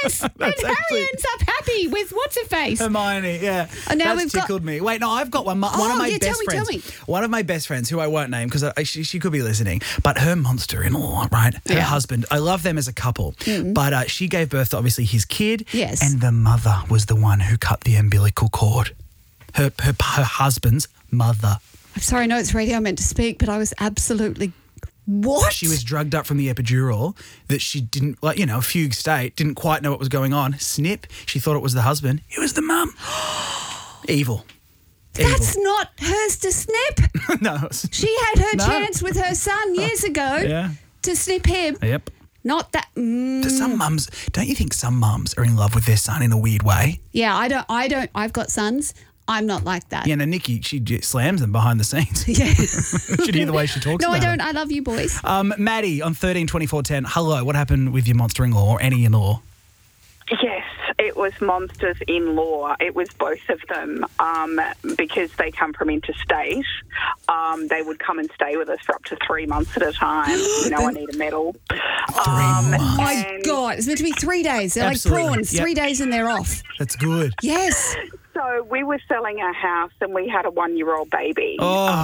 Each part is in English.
Yes. And Harry ends up happy with what's-her-face. Hermione, yeah. And now That's tickled me. Wait, no, I've got one. One of my best friends. Tell me. One of my best friends, who I won't name because she could be listening, but her monster-in-law, right? Her husband, I love them as a couple, but she gave birth to obviously his kid. Yes. And the mother was the one who cut the umbilical cord. Her husband's mother. I'm sorry, I know it's radio, I meant to speak, but I was absolutely... What? She was drugged up from the epidural that she didn't, a fugue state, didn't quite know what was going on. Snip, she thought it was the husband. It was the mum. Evil. That's not hers to snip. No. She had her chance with her son years ago to snip him. Yep. Not that. Some mums, don't you think some mums are in love with their son in a weird way? Yeah, I don't. I've got sons. I'm not like that. Yeah, no, Nikki, she slams them behind the scenes. Yeah. Should hear the way she talks No, about I don't. them. I love you, boys. Maddie on 13 24 10. Hello, what happened with your monster-in-law or any in-law? Yes, it was monsters-in-law. It was both of them because they come from interstate. They would come and stay with us for up to 3 months at a time. I need a medal. 3 months. Oh, my God. It's meant to be 3 days. They're Absolutely. like prawns. Yep. 3 days and they're off. That's good. Yes. So we were selling our house and we had a 1-year-old baby.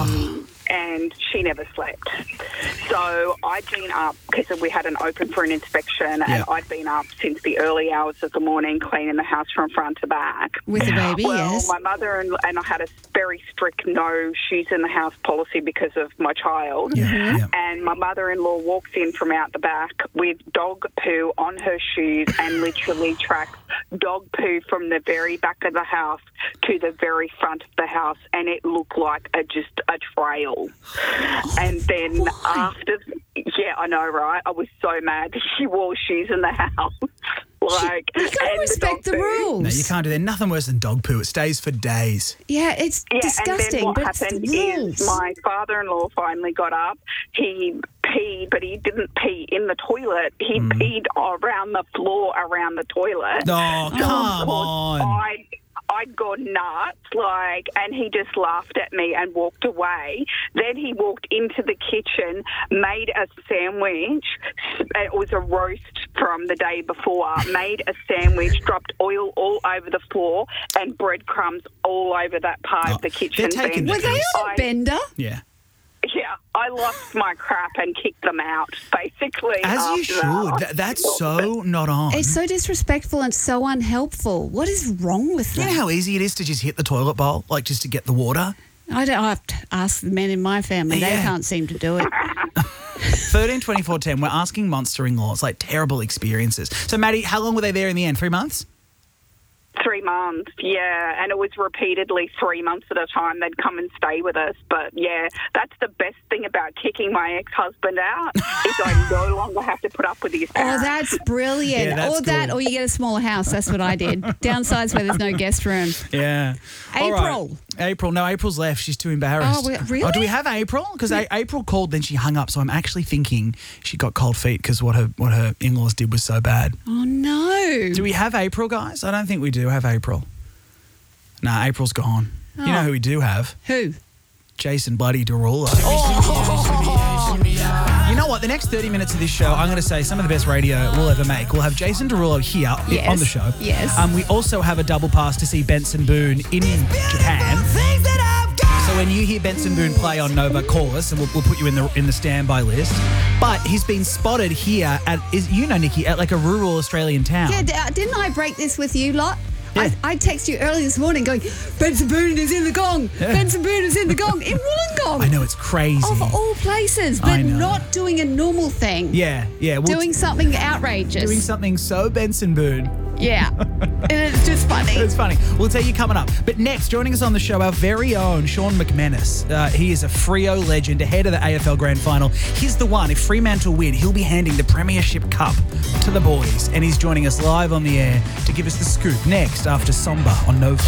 And she never slept. So I'd been up because we had an open for an inspection and I'd been up since the early hours of the morning cleaning the house from front to back. With the baby, yes. My mother and I had a very strict no shoes in the house policy because of my child. And my mother-in-law walks in from out the back with dog poo on her shoes and literally tracks dog poo from the very back of the house to the very front of the house, and it looked like just a trail. And then after, I know, right? I was so mad that she wore shoes in the house. You got to respect the rules. No, you can't do that. Nothing worse than dog poo. It stays for days. Yeah, it's disgusting. And then what but happened it's the rules. is my father-in-law finally got up. He peed, but he didn't pee in the toilet. He peed around the floor around the toilet. Oh, come on. I'd gone nuts, and he just laughed at me and walked away. Then he walked into the kitchen, made a sandwich. It was a roast from the day before. Made a sandwich, dropped oil all over the floor and breadcrumbs all over that part of the kitchen. Were they on a bender? Yeah. Yeah, I lost my crap and kicked them out, basically. As you should. That's so not on. It's so disrespectful and so unhelpful. What is wrong with that? You know how easy it is to just hit the toilet bowl, just to get the water? I have to ask the men in my family. They can't seem to do it. 13 24 10. We're asking monster-in-laws, terrible experiences. So, Maddie, how long were they there in the end? 3 months? 3 months, yeah, and it was repeatedly 3 months at a time. They'd come and stay with us, but yeah, that's the best thing about kicking my ex-husband out is I no longer have to put up with his parents. Oh, that's brilliant. Yeah, that's or that, good. or you get a smaller house. That's what I did. Downsides where there's no guest room. Yeah. All April. right. April. No, April's left. She's too embarrassed. Oh, really? Oh, do we have April? Because April called, then she hung up. So I'm actually thinking she got cold feet because what her in-laws did was so bad. Oh, no. Do we have April, guys? I don't think we do have April. Nah, April's gone. You know who we do have? Who? Jason bloody Derulo. You know what? The next 30 minutes of this show, I'm going to say some of the best radio we'll ever make. We'll have Jason Derulo here on the show. Yes. We also have a double pass to see Benson Boone in Japan. So when you hear Benson Boone play on Nova, call us and we'll put you in the standby list. But he's been spotted here Nikki, at a rural Australian town. Yeah, didn't I break this with you lot? Yeah. I texted you early this morning going, Benson Boone is in the gong. Yeah. Benson Boone is in the gong in Wollongong. I know, it's crazy. Of all places, but not doing a normal thing. Yeah. Doing something outrageous. Doing something so Benson Boone. Yeah. And it's just funny. It's funny. We'll tell you coming up. But next, joining us on the show, our very own Sean McManus. He is a Freo legend, ahead of the AFL Grand Final. He's the one. If Fremantle win, he'll be handing the Premiership Cup to the boys. And he's joining us live on the air to give us the scoop next after Somber on Nova.